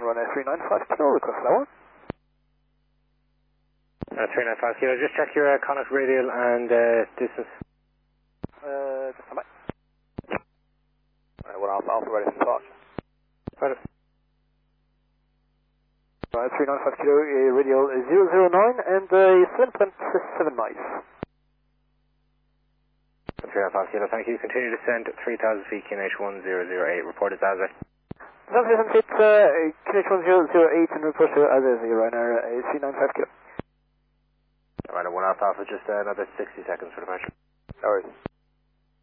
runway 395 kilo, request level. 395 kilo, just check your Connacht radial and distance. Just a minute. Right, 1 Alpha ready for launch. Right. 395 kilo, radial 009 and 7.7 miles. 395 kilo, thank you. Continue to descend 3,000 feet, QNH 1008, reported as it. 1000 feet, QNH 1008 and report to as a Ryanair 395 kilo. Right, 1 Alpha, just another 60 seconds for departure. No worries.